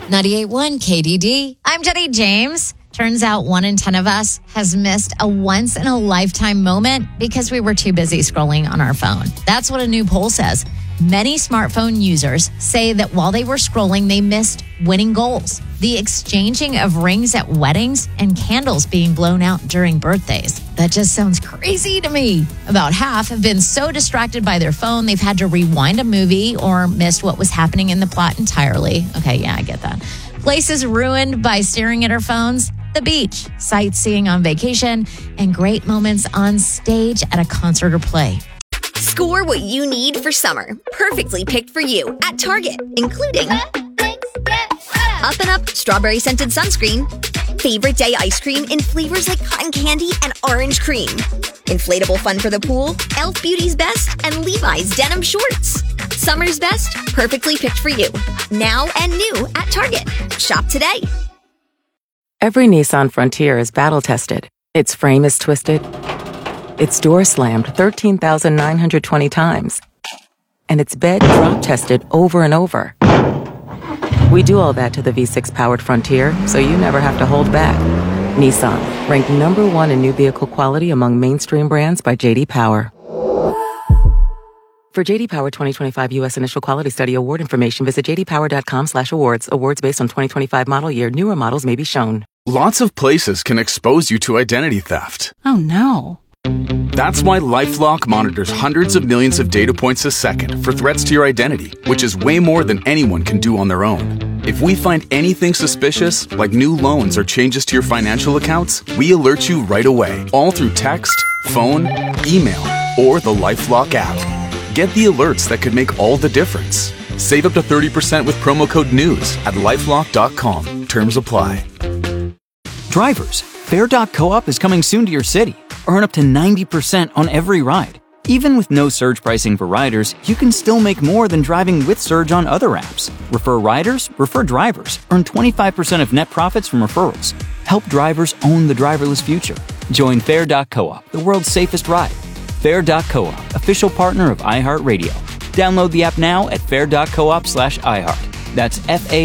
98.1 KDD. I'm Jenny James. Turns out 1 in 10 of us has missed a once-in-a-lifetime moment because we were too busy scrolling on our phone. That's what a new poll says. Many smartphone users say that while they were scrolling, they missed winning goals. The exchanging of rings at weddings and candles being blown out during birthdays. That just sounds crazy to me. About half have been so distracted by their phone, they've had to rewind a movie or missed what was happening in the plot entirely. Okay, yeah, I get that. Places ruined by staring at our phones. The beach, sightseeing on vacation, and great moments on stage at a concert or play. Score what you need for summer. Perfectly picked for you at Target, including Up and Up strawberry scented sunscreen, favorite day ice cream in flavors like cotton candy and orange cream, inflatable fun for the pool, Elf Beauty's Best, and Levi's denim shorts. Summer's best, perfectly picked for you. Now and new at Target. Shop today. Every Nissan Frontier is battle-tested. Its frame is twisted. Its door slammed 13,920 times. And its bed drop-tested over and over. We do all that to the V6-powered Frontier, so you never have to hold back. Nissan, ranked #1 in new vehicle quality among mainstream brands by J.D. Power. For J.D. Power 2025 U.S. Initial Quality Study award information, visit jdpower.com/awards. Awards based on 2025 model year. Newer models may be shown. Lots of places can expose you to identity theft. Oh, no. That's why LifeLock monitors hundreds of millions of data points a second for threats to your identity, which is way more than anyone can do on their own. If we find anything suspicious, like new loans or changes to your financial accounts, we alert you right away, all through text, phone, email, or the LifeLock app. Get the alerts that could make all the difference. Save up to 30% with promo code NEWS at lifelock.com. Terms apply. Drivers, Fair.coop is coming soon to your city. Earn up to 90% on every ride. Even with no surge pricing for riders, you can still make more than driving with Surge on other apps. Refer riders, refer drivers. Earn 25% of net profits from referrals. Help drivers own the driverless future. Join Fair.coop, the world's safest ride. Fair.coop, official partner of iHeartRadio. Download the app now at fair.coop/iHeart. That's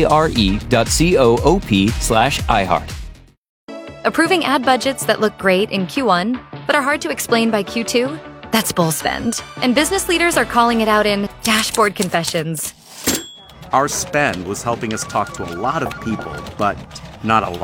FARE.coop/iHeart. Approving ad budgets that look great in Q1, but are hard to explain by Q2? That's bull spend. And business leaders are calling it out in dashboard confessions. Our spend was helping us talk to a lot of people, but not a lot.